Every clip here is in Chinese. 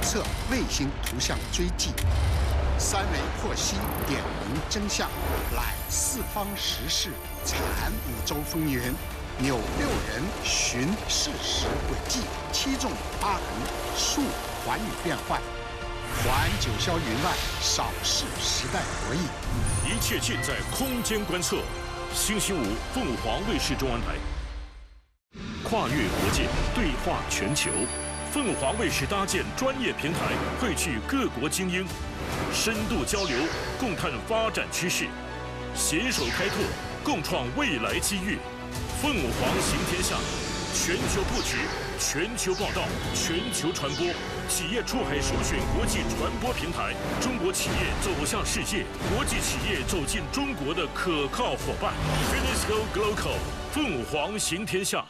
测卫星图像追迹，三维获悉点明真相，揽四方时事，阐五洲风云，纽六人寻事实轨迹，七纵八横，述寰宇变幻。还九霄云外，扫视时代博弈。 一切尽在空间观测。星期五，凤凰卫视中文台。跨越国界，对话全球。凤凰卫视搭建专业平台，汇聚各国精英，深度交流，共探发展趋势，携手开拓，共创未来机遇。凤凰行天下，全球布局，全球报道，全球传播。企业出海首选国际传播平台，中国企业走向世界，国际企业走进中国的可靠伙伴。UNESCO Global， 凤凰行天下。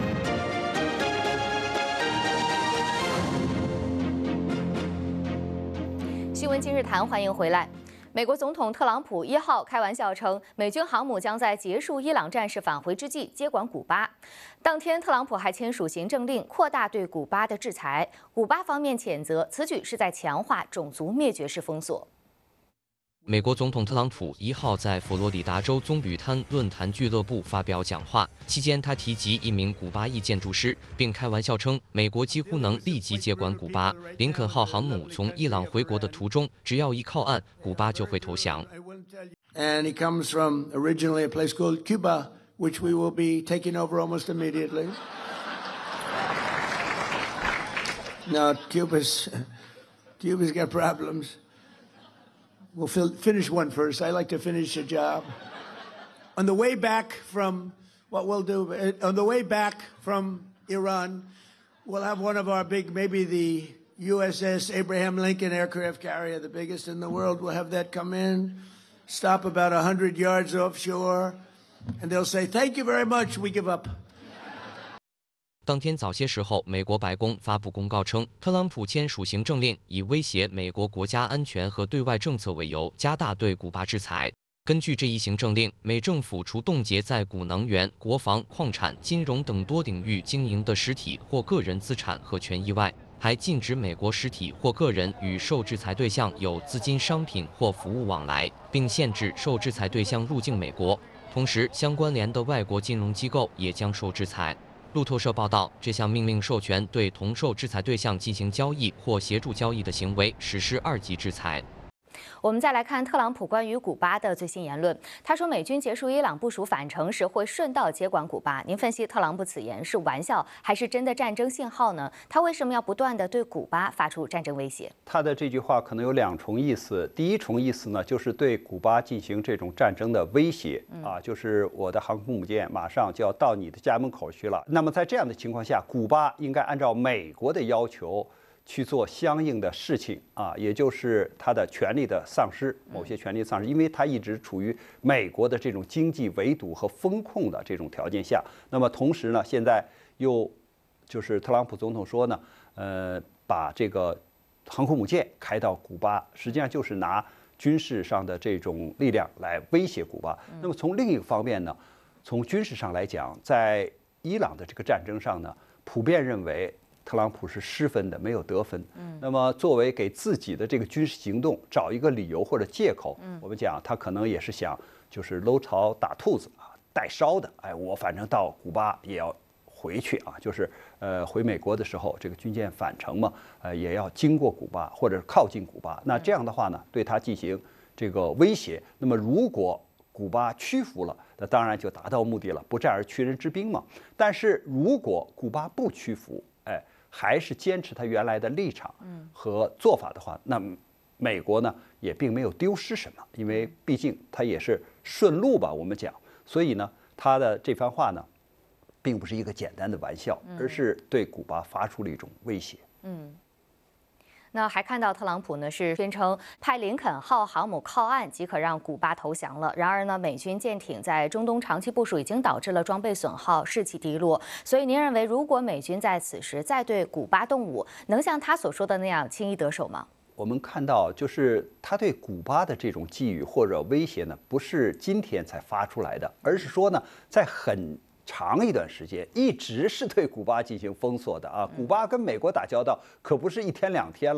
新闻今日谈，欢迎回来。美国总统特朗普1号开玩笑称，美军航母将在结束伊朗战事返回之际接管古巴。当天，特朗普还签署行政令，扩大对古巴的制裁。古巴方面谴责此举是在强化种族灭绝式封锁。 美国总统特朗普1号在佛罗里达州棕榈滩论坛俱乐部发表讲话，期间他提及一名古巴裔建筑师，并开玩笑称，美国几乎能立即接管古巴。林肯号航母从伊朗回国的途中，只要一靠岸，古巴就会投降。 And he comes from originally a place called Cuba, which we will be taking over almost immediately. Now, Cuba's got problems. We'll finish one first. I like to finish a job. On the way back from what we'll do, on the way back from Iran, we'll have one of our big, maybe the USS Abraham Lincoln aircraft carrier, the biggest in the world. We'll have that come in, stop about 100 yards offshore, and they'll say, "Thank you very much. We give up." 当天早些时候，美国白宫发布公告称，特朗普签署行政令，以威胁美国国家安全和对外政策为由，加大对古巴制裁。根据这一行政令，美政府除冻结在古能源、国防、矿产、金融等多领域经营的实体或个人资产和权益外，还禁止美国实体或个人与受制裁对象有资金、商品或服务往来，并限制受制裁对象入境美国。同时，相关联的外国金融机构也将受制裁。路透社报道，这项命令授权对同受制裁对象进行交易或协助交易的行为实施2级制裁。 我们再来看特朗普关于古巴的最新言论。他说，美军结束伊朗部署返程时会顺道接管古巴。您分析特朗普此言是玩笑还是真的战争信号呢？他为什么要不断地对古巴发出战争威胁？ 他的这句话可能有2重意思。第一重意思呢，就是对古巴进行这种战争的威胁啊，就是我的航空母舰马上就要到你的家门口去了。那么在这样的情况下，古巴应该按照美国的要求去做相应的事情啊，也就是他的权利的丧失，某些权利丧失，因为他一直处于美国的这种经济围堵和风控的这种条件下。那么同时呢，现在又就是特朗普总统说呢，把这个航空母舰开到古巴，实际上就是拿军事上的这种力量来威胁古巴。那么从另一个方面呢，从军事上来讲，在伊朗的这个战争上呢，普遍认为特朗普是失分的，没有得分。那么作为给自己的这个军事行动找一个理由或者借口，我们讲他可能也是想就是搂草打兔子啊，带烧的。哎，我反正到古巴也要回去啊，就是回美国的时候，这个军舰返程嘛，也要经过古巴或者靠近古巴。那这样的话呢，对他进行这个威胁。那么如果古巴屈服了，那当然就达到目的了，不战而屈人之兵嘛。但是如果古巴不屈服，还是坚持他原来的立场和做法的话，那美国呢也并没有丢失什么，因为毕竟他也是顺路吧，我们讲。所以呢，他的这番话呢，并不是一个简单的玩笑，而是对古巴发出了一种威胁。 那还看到特朗普呢是宣称派林肯号航母靠岸即可让古巴投降了。然而呢，美军舰艇在中东长期部署已经导致了装备损耗、士气低落。所以您认为，如果美军在此时再对古巴动武，能像他所说的那样轻易得手吗？ 我们看到，就是他对古巴的这种寄语或者威胁呢，不是今天才发出来的，而是说呢，在很长一段时间一直是对古巴进行封锁的啊。古巴跟美国打交道可不是1天2天了。